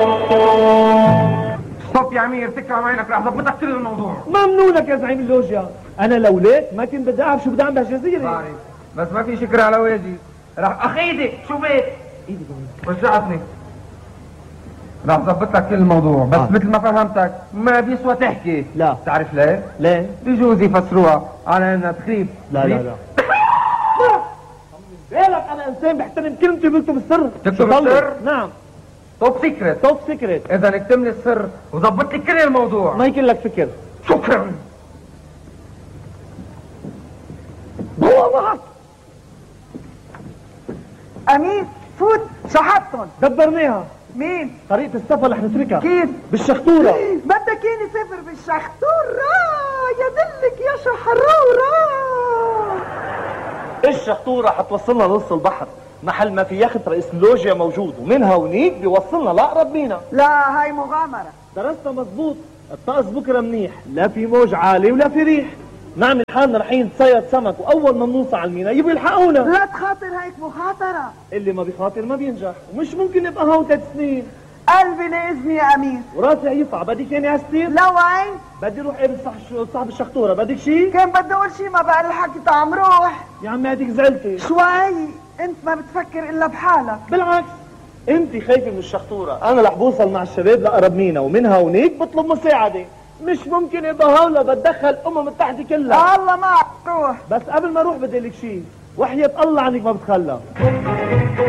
طب يا عمير تكرم عينك، راح ضبطك كل الموضوع. ممنونك يا زعيم اللوجيا، انا لولاك ما كنت بدي اعرف شو بدي اعمل بهالجزيره. بعرف بس ما في شكر على واجب. راح اخيدك شو بك؟ ايدي رجعتني. راح ضبط لك كل الموضوع بس مثل ما فهمتك ما بيسوى تحكي. لا. تعرف ليه؟ ليه؟ بيجوز يفسروها على انها تخيب. لا لا لا بالك انا انسان بحترم كلمتي وبكتب السر. تكتب السر؟ نعم. توب سيكريت. توب سيكريت. اذا اكتم لي السر وضبط لي كل الموضوع. ما يكون لك فكر. شكرا. هو معك. أمين فوت شحطهم. دبرناها. مين؟ طريقة السفر رح نتركها. كيف؟ بالشخطورة. بدك ياني سافر بالشخطورة يدلك يا شحرورة. الشخطورة حتوصلنا لنص البحر، محل ما في يخت رئيس اللوجيا موجود، ومنها ونيك بيوصلنا لأقرب مينا. لا هاي مغامرة. درسنا مزبوط، الطقس بكرة منيح، لا في موج عالي ولا في ريح. نعمل حالنا رايحين نصيد سمك، وأول ما بنوصل على المينا يبقوا يلحقونا. لا تخاطر هيك مخاطرة. اللي ما بيخاطر ما بينجح، ومش ممكن نبقى هون 3 سنين. قلبي لازمي يا أمير. وراسي هيطلع، بدك ياني هالستير؟ لوين؟ بدي روح قابل صاحب الشخطورة، بدك شي؟ كان بدي أقول شي ما بقى الحكي طعم روح. يا عمي هديك زعلتي. شوي، أنت ما بتفكر إلا بحالك. بالعكس، انت خايفة من الشخطورة، انا رح بوصل مع الشباب لأقرب مينا، ومنها ونيك بطلب مساعدة. مش ممكن ابقى هولا بتدخل الامم المتحدة كلها. الله معك روح. بس قبل ما اروح بدي لك شيء، وحياة الله عنك ما بتخلى.